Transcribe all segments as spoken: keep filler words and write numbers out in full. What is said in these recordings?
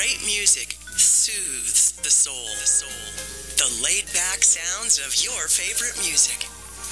Great music soothes the soul. The soul. The laid-back sounds of your favorite music.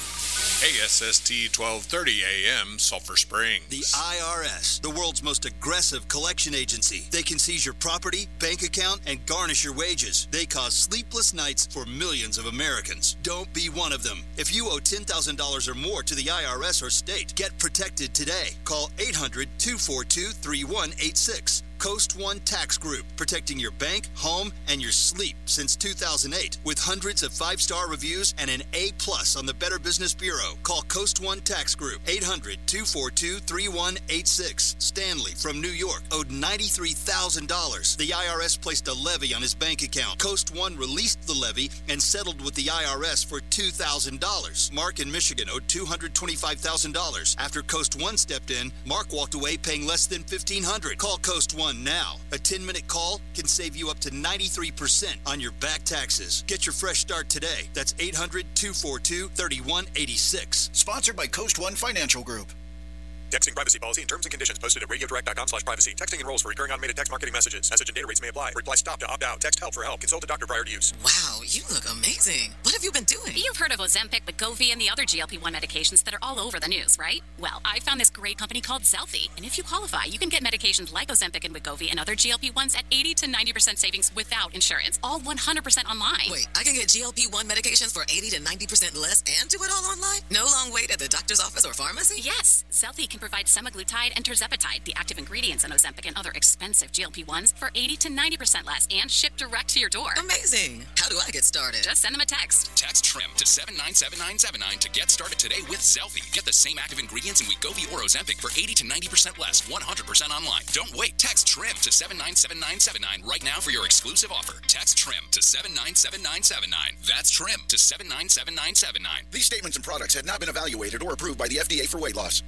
K S S T twelve thirty A M, Sulphur Springs. The I R S, the world's most aggressive collection agency. They can seize your property, bank account, and garnish your wages. They cause sleepless nights for millions of Americans. Don't be one of them. If you owe ten thousand dollars or more to the I R S or state, get protected today. Call eight hundred, two four two, three one eight six. Coast One Tax Group, protecting your bank, home, and your sleep since two thousand eight. With hundreds of five-star reviews and an A plus on the Better Business Bureau. Call Coast One Tax Group, eight hundred, two four two, three one eight six. Stanley from New York owed ninety-three thousand dollars. The I R S placed a levy on his bank account. Coast One released the levy and settled with the I R S for two thousand dollars. Mark in Michigan owed two hundred twenty-five thousand dollars. After Coast One stepped in, Mark walked away paying less than fifteen hundred dollars. Call Coast One now. A ten-minute call can save you up to ninety-three percent on your back taxes. Get your fresh start today. That's eight hundred, two four two, three one eight six. Sponsored by Coast One Financial Group. Texting privacy policy and terms and conditions posted at radiodirect.com slash privacy. Texting enrolls for recurring automated text marketing messages. Message and data rates may apply. Reply stop to opt out. Text help for help. Consult a doctor prior to use. Wow, you look amazing. What have you been doing? You've heard of Ozempic, Wegovy, and the other G L P one medications that are all over the news, right? Well, I found this great company called Zelfie, and if you qualify, you can get medications like Ozempic and Wegovy and other G L P ones at eighty to ninety percent savings without insurance, all one hundred percent online. Wait, I can get G L P one medications for eighty to ninety percent less and do it all online? No long wait at the doctor's office or pharmacy? Yes, Zelfie can provide semaglutide and tirzepatide, the active ingredients in Ozempic and other expensive G L P ones, for eighty to ninety percent less and shipped direct to your door. Amazing. How do I get started? Just send them a text. Text TRIM to seven nine seven nine seven nine to get started today with Zelfie. Get the same active ingredients in Wegovy or Ozempic for eighty to ninety percent less, one hundred percent online. Don't wait. Text TRIM to seven nine seven nine seven nine right now for your exclusive offer. Text TRIM to seven nine seven nine seven nine. That's TRIM to seven nine seven nine seven nine. These statements and products have not been evaluated or approved by the F D A for weight loss.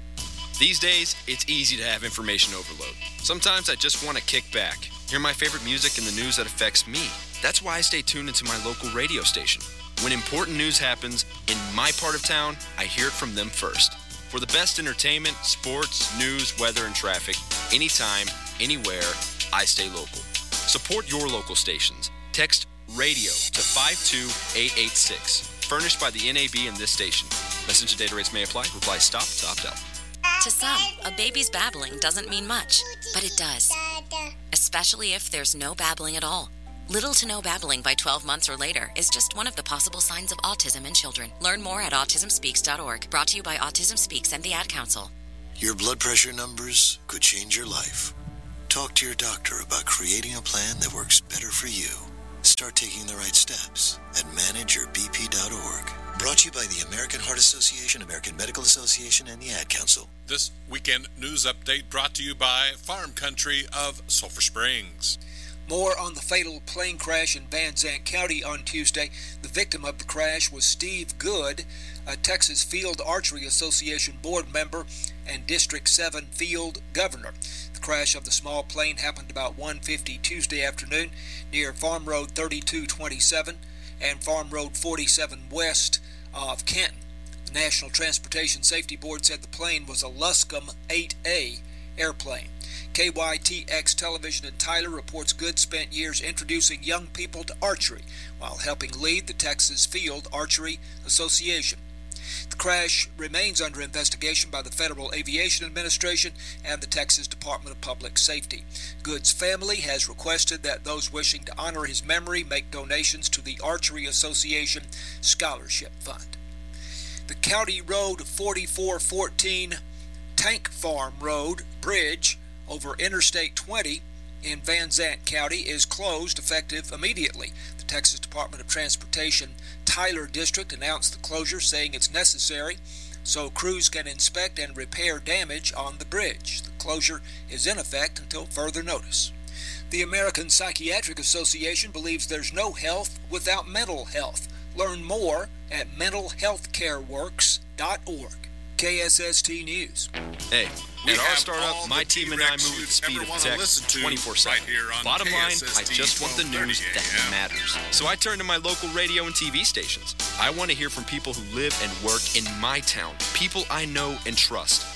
These days, it's easy to have information overload. Sometimes I just want to kick back, hear my favorite music and the news that affects me. That's why I stay tuned into my local radio station. When important news happens in my part of town, I hear it from them first. For the best entertainment, sports, news, weather, and traffic, anytime, anywhere, I stay local. Support your local stations. Text RADIO to five two eight eight six. Furnished by the N A B and this station. Message and data rates may apply. Reply stop to opt out. To some, a baby's babbling doesn't mean much, but it does. Especially if there's no babbling at all. Little to no babbling by twelve months or later is just one of the possible signs of autism in children. Learn more at autism speaks dot org. Brought to you by Autism Speaks and the Ad Council. Your blood pressure numbers could change your life. Talk to your doctor about creating a plan that works better for you. Start taking the right steps at manage your b p dot org. Brought to you by the American Heart Association, American Medical Association, and the Ad Council. This weekend news update brought to you by Farm Country of Sulphur Springs. More on the fatal plane crash in Van Zandt County on Tuesday. The victim of the crash was Steve Good, a Texas Field Archery Association board member and District seven field governor. The crash of the small plane happened about one fifty Tuesday afternoon near Farm Road thirty-two twenty-seven and Farm Road forty-seven west of Kenton. The National Transportation Safety Board said the plane was a Luscombe eight A airplane. K Y T X Television in Tyler reports Good spent years introducing young people to archery while helping lead the Texas Field Archery Association. The crash remains under investigation by the Federal Aviation Administration and the Texas Department of Public Safety. Good's family has requested that those wishing to honor his memory make donations to the Archery Association Scholarship Fund. The County Road forty-four fourteen Tank Farm Road Bridge over Interstate twenty in Van Zandt County is closed effective immediately. The Texas Department of Transportation Tyler District announced the closure, saying it's necessary so crews can inspect and repair damage on the bridge. The closure is in effect until further notice. The American Psychiatric Association believes there's no health without mental health. Learn more at mental health care works dot org. K S S T News. Hey, We at our have startup, all my the team and I T-Rex move with the you'd speed ever of wanna tech listen to twenty-four seven. right here on Bottom line, K S S I T just want the news twelve thirty that A M. matters. So I turn to my local radio and T V stations. I want to hear from people who live and work in my town, people I know and trust.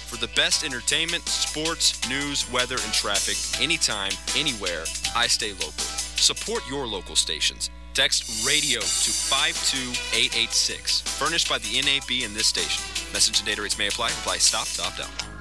For the best entertainment, sports, news, weather, and traffic, anytime, anywhere, I stay local. Support your local stations. Text RADIO to five two eight eight six. Furnished by the N A B and this station. Message and data rates may apply. Reply stop to opt out.